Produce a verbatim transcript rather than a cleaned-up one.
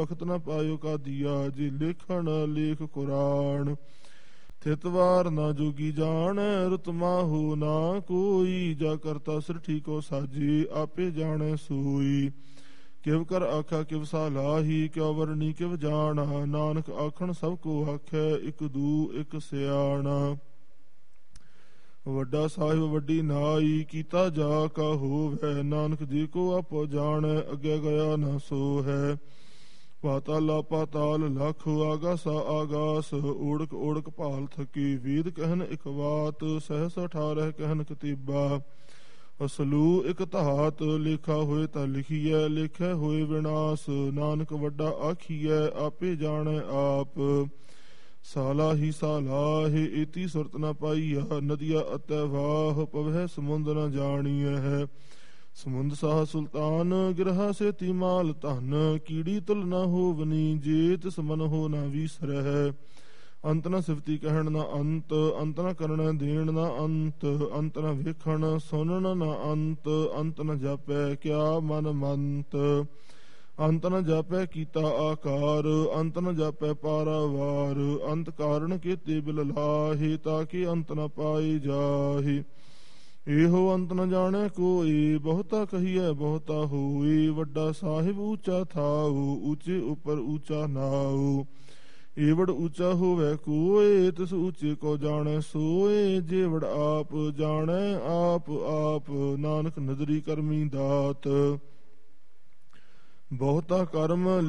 ਵਖਤ ਨ ਪਾਇਓ ਕਾ ਦੀਆ ਜੀ ਲੇਖਣ ਲੇਖ ਕੁਰਾਨ। ਥਿਤਵਾਰ ਨਾ ਜੋਗੀ ਜਾਣ ਰੁਤ ਮਾਹੂ ਨਾ ਕੋਈ, ਜਾ ਕਰਤਾ ਸ੍ਰਿਠੀ ਕੋ ਸਾਜੀ ਆਪੇ ਜਾਣੈ ਸੋਈ। ਕਿਵ ਕਰ ਆਖਾ ਕਿਵ ਸਾਲਾਹੀ ਕਿਉ ਵਰਣੀ ਕਿਵ ਜਾਣਾ, ਨਾਨਕ ਆਖਣ ਸਭ ਕੋ ਆਖੈ ਇਕ ਦੂ ਇਕ ਸਿਆਣਾ। ਵੱਡਾ ਸਾਹਿਬ ਵੱਡੀ ਨਾਈ ਕੀਤਾ ਜਾ ਕਾ ਹੋਵੈ, ਨਾਨਕ ਜੀ ਕੋ ਆਪੋ ਜਾਣੈ ਅੱਗੇ ਗਿਆ ਨਾ ਸੋ ਹੈ। ਪਾਤਾਲਾ ਪਾਤਾਲ ਲਖ ਆਗਾਸਾ ਆਗਾਸ, ਓੜਕ ਓੜਕ ਭਾਲ ਥਕੀ ਵੇਦ ਕਹਿਨ ਇਕ ਬਾਤ, ਸਹਿਸ ਅਠਾਰਹ ਕਹਿਨ ਕਤੀਬਾ। ਅਸਲੂ ਇਕ ਧਾਤ ਲੇਖਾ ਹੋਏ ਤਾਂ ਲਿਖੀਐ, ਲੇਖੈ ਹੋਏ ਵਿਨਾਸ਼, ਨਾਨਕ ਵੱਡਾ ਆਖੀਐ ਆਪੇ ਜਾਣੈ ਆਪ। ਸਾਲਾ ਹੀ ਸਾਲਾਹਿ ਏਤੀ ਸੁਰਤ ਨ ਪਾਈਆ, ਨਦੀਆ ਅਤੈ ਵਾਹ ਪਵਹਿ ਸਮੁੰਦ ਨ ਜਾਣੀਐ ਹੈ। ਸਮੁੰਦ ਸਾਹ ਸੁਲਤਾਨ ਗਿਰਹਾ ਸੇਤੀ ਮਾਲ ਧਨ, ਕੀੜੀ ਤੁਲ ਨ ਹੋਵਨੀ ਜੇ ਤਿਸ ਮਨ ਹੋ ਨ ਵੀਸਰਹਿ। ਅੰਤ ਨ ਸਿਫਤੀ ਕਹਿਣ ਨ ਅੰਤ, ਅੰਤ ਨ ਕਰਣ ਦੇਣ ਨ ਅੰਤ, ਅੰਤ ਨ ਵੇਖਣ ਸੁਣਨ ਨ ਅੰਤ, ਅੰਤ ਨ ਜਾਪੈ ਕਿਆ ਮਨ ਮੰਤ। ਅੰਤ ਨ ਜਾਪੈ ਕੀਤਾ ਆਕਾਰ, ਅੰਤ ਨ ਜਾਪੈ ਪਾਰਾਵਾਰ, ਅੰਤ ਕਾਰਣ ਕੀਤੇ ਬਿਲ ਲਾਹੇ, ਤਾਕੇ ਅੰਤ ਨ ਪਾਏ ਜਾਹੇ। ਇਹੋ ਅੰਤ ਨ ਜਾਣੈ ਕੋਈ, ਬਹੁਤਾ ਕਹੀਐ ਬਹੁਤਾ ਹੋਈ, ਵੱਡਾ ਸਾਹਿਬ ਊਚਾ ਥਾਉ, ਊਚੇ ਉਪਰ ਊਚਾ ਨਾਉ। ਏਵੜ ਊਚਾ ਹੋਵੈ ਕੋਇ, ਤਿਸ ਊਚੇ ਕੋ ਜਾਣੈ ਸੋਏ, ਜੇਵੜ ਆਪ ਜਾਣੈ ਆਪ ਆਪ, ਨਾਨਕ ਨਦਰੀ ਕਰਮੀ ਦਾਤ। ਬਹੁਤਾ ਕਰਮ